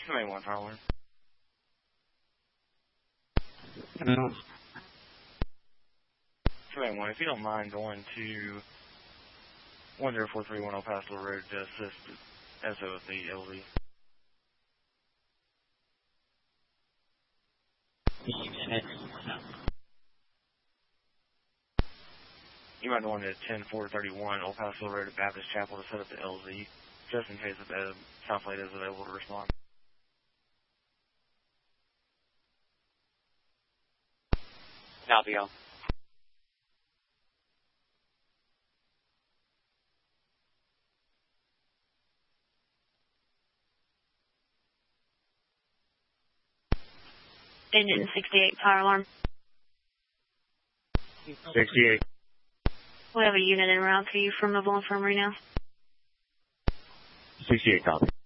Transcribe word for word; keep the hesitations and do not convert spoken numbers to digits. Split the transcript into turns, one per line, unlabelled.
May one fire alarm.
No.
May one, if you don't mind going to one zero four three one El Paso Road to assist S O with the L Z. You might want to ten four thirty-one El Paso Road to Baptist Chapel to set up the L Z, just in case if the South Lake is available to respond.
Copy all.
Engine sixty-eight, fire alarm.
sixty-eight.
We have a unit en route to you from Mobile Infirmary now.
sixty-eight, copy.